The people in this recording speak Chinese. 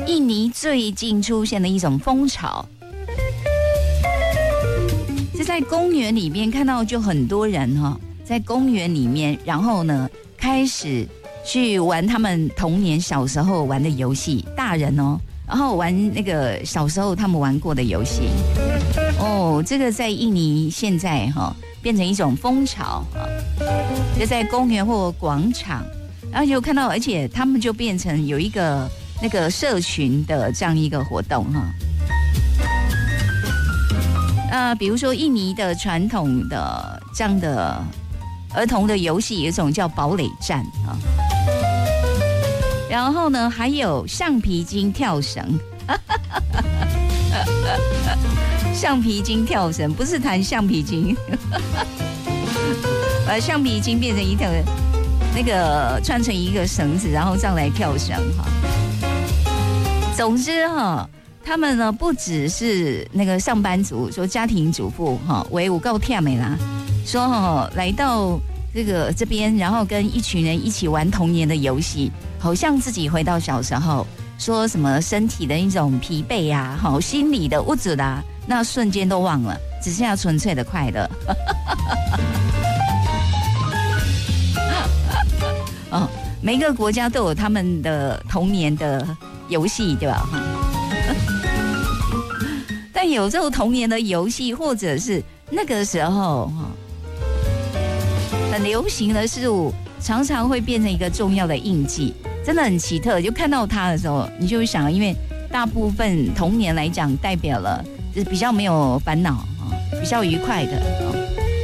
印尼最近出现的一种风潮，是在公园里面看到就很多人在公园里面，然后呢开始去玩他们童年小时候玩的游戏，大人然后玩那个小时候他们玩过的游戏。这个在印尼现在变成一种风潮就在公园或广场，然后就看到，而且他们就变成有一个那个社群的这样一个活动比如说印尼的传统的这样的儿童的游戏，有一种叫堡垒战然后呢还有橡皮筋跳绳橡皮筋跳绳不是弹橡皮筋把橡皮筋变成一条那个串成一个绳子，然后上来跳绳总之他们呢不只是那个上班族，说家庭主妇为我够忝的啦，说来到这边，然后跟一群人一起玩童年的游戏，好像自己回到小时候，说什么身体的一种疲惫啊，心理的物质啦，那瞬间都忘了，只剩下纯粹的快乐。每个国家都有他们的童年的游戏，对吧？但有这种童年的游戏，或者是那个时候很流行的事物，常常会变成一个重要的印记，真的很奇特。就看到它的时候，你就会想，因为大部分童年来讲，代表了就是比较没有烦恼比较愉快的